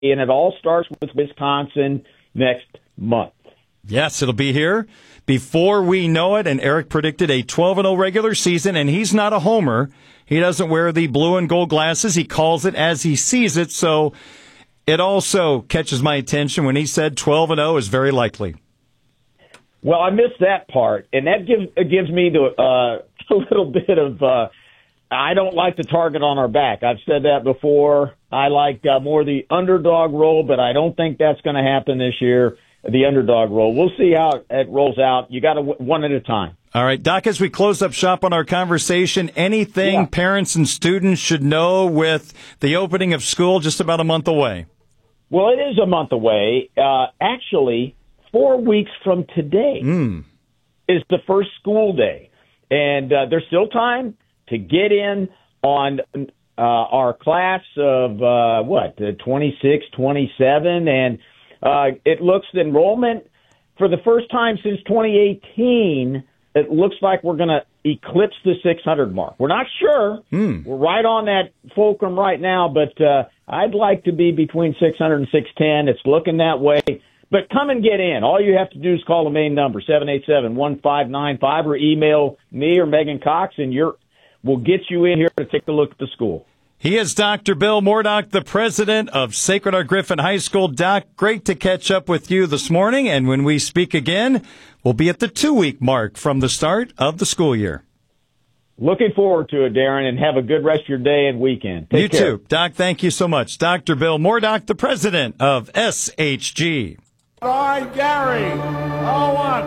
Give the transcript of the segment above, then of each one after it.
and it all starts with Wisconsin next month. Yes, it'll be here before we know it, and Eric predicted a 12-0 regular season, and he's not a homer. He doesn't wear the blue and gold glasses. He calls it as he sees it, so it also catches my attention when he said 12-0 is very likely. Well, I missed that part, and that gives me a little bit of I don't like the target on our back. I've said that before. I like more the underdog role, but I don't think that's going to happen this year, the underdog role. We'll see how it rolls out. You got to one at a time. All right, Doc, as we close up shop on our conversation, anything parents and students should know with the opening of school just about a month away? Well, it is a month away. Actually, 4 weeks from today is the first school day. And there's still time to get in on our class of, 26, 27. And it looks the enrollment for the first time since 2018, it looks like we're going to eclipse the 600 mark. We're not sure. We're right on that fulcrum right now, but I'd like to be between 600 and 610. It's looking that way. But come and get in. All you have to do is call the main number, 787-1595, or email me or Megan Cox, and we'll get you in here to take a look at the school. He is Dr. Bill Moredock, the president of Sacred Heart Griffin High School. Doc, great to catch up with you this morning, and when we speak again, we'll be at the 2-week mark from the start of the school year. Looking forward to it, Darren, and have a good rest of your day and weekend. Take care. You too. Doc, thank you so much. Dr. Bill Moredock, the president of SHG. All right, Gary. 0-1.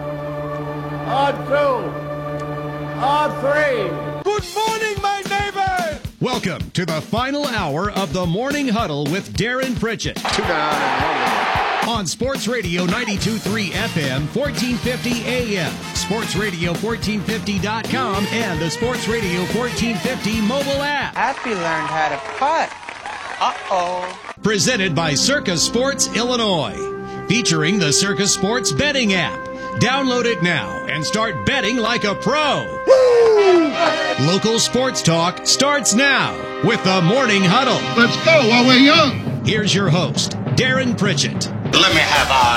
0-2. 0-3. Good morning, my neighbor. Welcome to the final hour of the Morning Huddle with Darren Pritchett. 2 down and 1 on Sports Radio 92.3 FM, 1450 AM, sportsradio1450.com, and the Sports Radio 1450 mobile app. Happy learned how to putt. Uh-oh. Presented by Circus Sports Illinois. Featuring the Circus Sports betting app. Download it now and start betting like a pro. Woo! Local sports talk starts now with the Morning Huddle. Let's go while we're young. Here's your host, Darren Pritchett. Let me have